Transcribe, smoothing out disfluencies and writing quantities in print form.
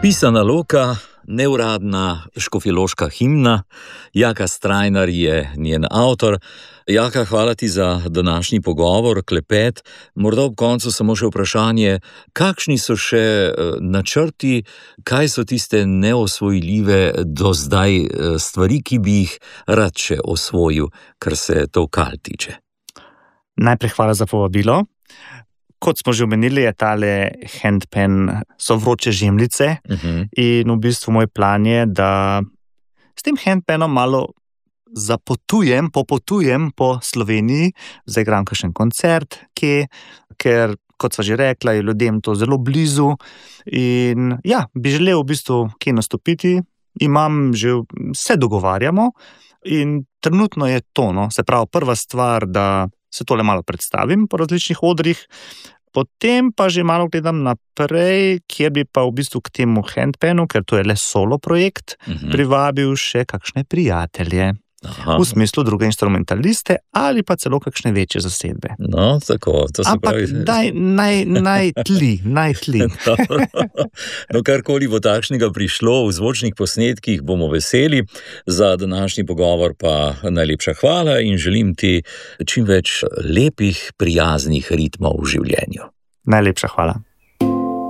Pisana loka, neuradna škofjeloška himna, Jaka Strajnar je njen avtor. Jaka, hvala ti za današnji pogovor, klepet. Morda ob koncu samo še vprašanje, kakšni so še načrti, kaj so tiste neosvojljive do zdaj stvari, ki bi jih rad še osvojil, kar se Tolkal tiče? Najprej hvala za povabilo. Kot smo že omenili, je tale handpen, so vroče žemljice in v bistvu moj plan je, da s tem handpenom malo popotujem po Sloveniji, zaigram kakšen koncert, ker, kot sva že rekla, je ljudem to zelo blizu in ja, bi želel v bistvu kje nastopiti, se dogovarjamo in trenutno je to, se pravi prva stvar, da se tole malo predstavim po različnih odrih, potem pa že malo gledam naprej, kjer bi pa v bistvu k temu handpenu, ker to je le solo projekt, privabil še kakšne prijatelje. V smislu druge instrumentaliste ali pa celo kakšne večje zasedbe. No, tako, to se pravi. Ampak naj tli. No, karkoli bo takšnega prišlo v zvočnih posnetkih, bomo veseli. Za današnji pogovor pa najlepša hvala in želim ti čim več lepih, prijaznih ritmov v življenju. Najlepša hvala.